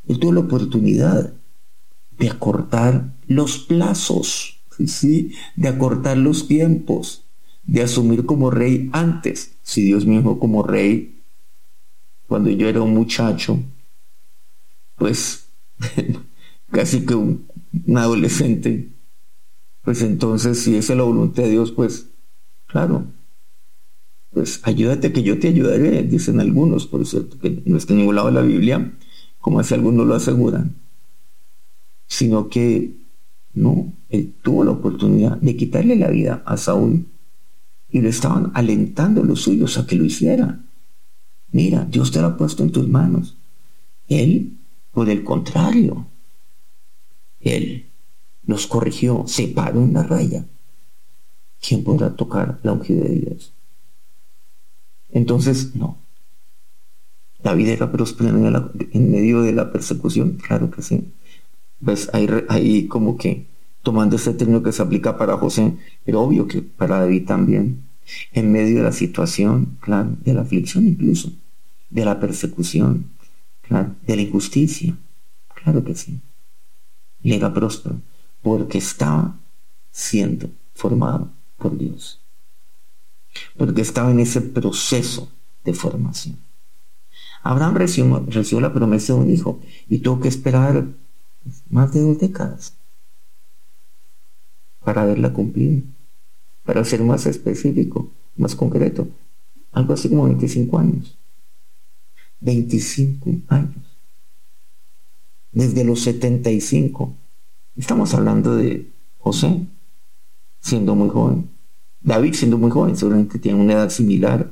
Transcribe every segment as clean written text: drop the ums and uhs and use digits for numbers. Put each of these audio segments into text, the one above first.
Él tuvo la oportunidad de acortar los plazos, ¿sí? De acortar los tiempos, de asumir como rey antes. Si Dios mismo como rey, cuando yo era un muchacho, pues casi que un adolescente, pues entonces si esa es la voluntad de Dios, pues claro, pues ayúdate que yo te ayudaré, dicen algunos, por cierto, que no está en ningún lado de la Biblia, como así algunos lo aseguran, sino que no, él tuvo la oportunidad de quitarle la vida a Saúl y le estaban alentando los suyos a que lo hiciera. Mira, Dios te lo ha puesto en tus manos. Él, por el contrario, él los corrigió, se paró en la raya. ¿Quién podrá tocar la ungida de Dios? Entonces, no. ¿David era próspero en medio de la persecución? Claro que sí. Pues ahí como que tomando ese término que se aplica para José, pero obvio que para David también, en medio de la situación, claro, de la aflicción incluso, de la persecución, claro, de la injusticia, claro que sí, él era próspero, porque estaba siendo formado por Dios, porque estaba en ese proceso de formación. Abraham recibió la promesa de un hijo y tuvo que esperar más de 2 décadas para verla cumplida. Para ser más específico, más concreto, algo así como 25 años. 25 años. Desde los 75. Estamos hablando de José siendo muy joven. David siendo muy joven, seguramente tiene una edad similar.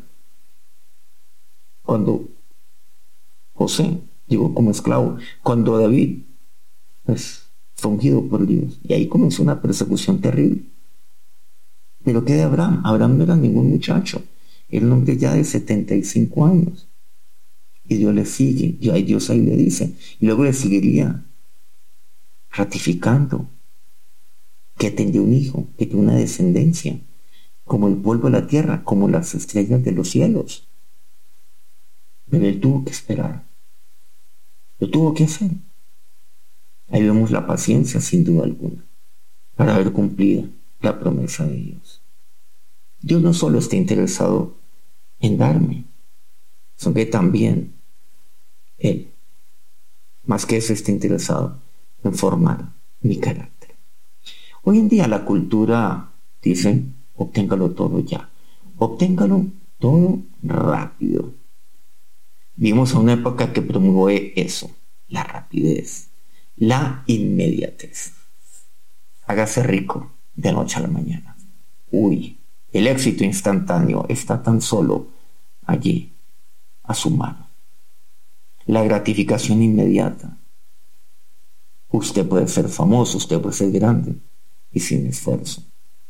Cuando José llegó como esclavo, cuando David pues, fue ungido por Dios. Y ahí comenzó una persecución terrible. Pero ¿qué de Abraham? Abraham no era ningún muchacho. Era un hombre ya de 75 años. Y Dios le sigue. Y ahí Dios ahí le dice. Y luego le seguiría ratificando que tendría un hijo, que tiene una descendencia, como el polvo de la tierra, como las estrellas de los cielos. Pero él tuvo que esperar. Lo tuvo que hacer. Ahí vemos la paciencia, sin duda alguna, para haber cumplido la promesa de Dios. Dios no solo está interesado en darme, sino que también Él, más que eso, está interesado en formar mi carácter. Hoy en día la cultura dice, obténgalo todo ya, obténgalo todo rápido. Vivimos a una época que promueve eso, la rapidez, la inmediatez. Hágase rico de noche a la mañana. Uy, el éxito instantáneo está tan solo allí, a su mano. La gratificación inmediata. Usted puede ser famoso, usted puede ser grande y sin esfuerzo.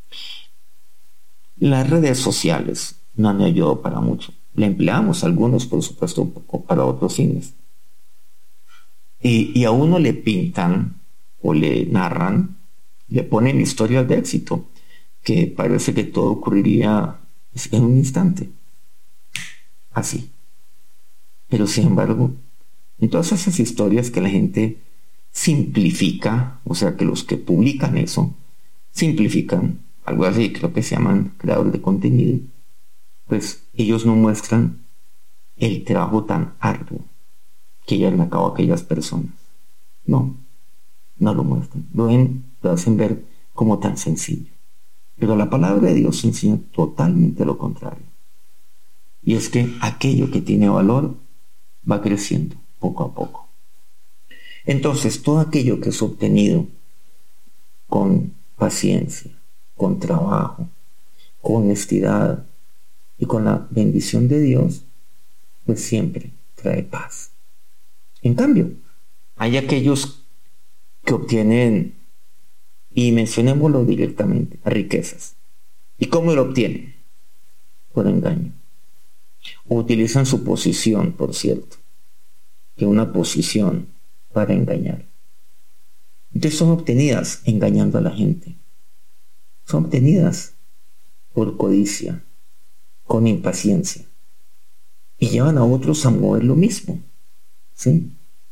Las redes sociales no han ayudado para mucho. La empleamos algunos, por supuesto, un poco para otros fines. Y a uno le pintan o le narran, le ponen historias de éxito, que parece que todo ocurriría en un instante. Así. Pero sin embargo, en todas esas historias que la gente simplifica, o sea que los que publican eso, simplifican, algo así, creo que se llaman creadores de contenido, pues ellos no muestran el trabajo tan arduo que llevan a cabo aquellas personas. No, no lo muestran. Lo hacen ver como tan sencillo. Pero la palabra de Dios enseña totalmente lo contrario. Y es que aquello que tiene valor va creciendo poco a poco. Entonces, todo aquello que es obtenido con paciencia, con trabajo, con honestidad y con la bendición de Dios, pues siempre trae paz. En cambio, hay aquellos que obtienen, y mencionémoslo directamente, riquezas. ¿Y cómo lo obtienen? Por engaño. O utilizan su posición, por cierto, que una posición para engañar. Entonces son obtenidas engañando a la gente. Son obtenidas por codicia, con impaciencia. Y llevan a otros a mover lo mismo. ¿Sí?